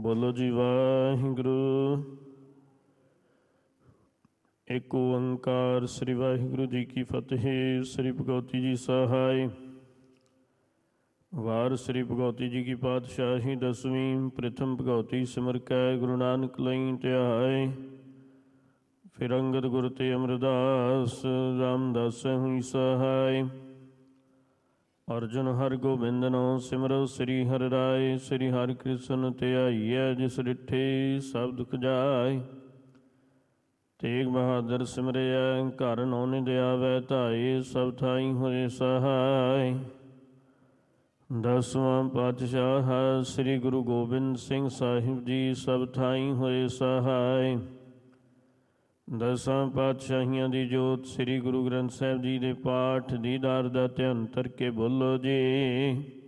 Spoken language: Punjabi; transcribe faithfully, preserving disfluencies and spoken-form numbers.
ਬੋਲੋ ਜੀ ਵਾਹਿਗੁਰੂ। ਏਕ ਓੰਕਾਰ ਸ੍ਰੀ ਵਾਹਿਗੁਰੂ ਜੀ ਕੀ ਫਤਿਹ। ਸ੍ਰੀ ਭਗਵਤੀ ਜੀ ਸਹਾਇ। ਵਾਰ ਸ੍ਰੀ ਭਗਵਤੀ ਜੀ ਕੀ ਪਾਤਸ਼ਾਹੀ ਦਸਵੀਂ। ਪ੍ਰਥਮ ਭਗਵਤੀ ਸਿਮਰ ਕੈ ਗੁਰੂ ਨਾਨਕ ਲਈ ਧਿਆਏ। ਫਿਰ ਅੰਗਦ ਗੁਰ ਤੇ ਅਮਰਦਾਸ ਰਾਮਦਾਸ ਹੋਈ ਸਹਾਇ। ਅਰਜੁਨ ਹਰਿ ਗੋਬਿੰਦਨੋ ਸਿਮਰੋ ਸ੍ਰੀ ਹਰਿ ਰਾਇ। ਸ੍ਰੀ ਹਰਿ ਕ੍ਰਿਸ਼ਨ ਧਿਆਈਐ ਜਿਸ ਡਿਠੇ ਸਭ ਦੁਖ ਜਾਇ। ਤੇਗ ਬਹਾਦਰ ਸਿਮਰਿਐ ਘਰ ਨੌ ਨਿਧ ਆਵੈ ਧਾਇ। ਸਭ ਥਾਈ ਹੋਏ ਸਹਾਇ। ਦਸਵਾਂ ਪਾਤਸ਼ਾਹ ਸ੍ਰੀ ਗੁਰੂ ਗੋਬਿੰਦ ਸਿੰਘ ਸਾਹਿਬ ਜੀ ਸਭ ਥਾਈ ਹੋਏ ਸਹਾਇ। ਦਸਾਂ ਪਾਤਸ਼ਾਹੀਆਂ ਦੀ ਜੋਤ ਸ੍ਰੀ ਗੁਰੂ ਗ੍ਰੰਥ ਸਾਹਿਬ ਜੀ ਦੇ ਪਾਠ ਦੀਦਾਰ ਦਾ ਧਿਆਨ ਧਰ ਕੇ ਬੋਲੋ ਜੀ।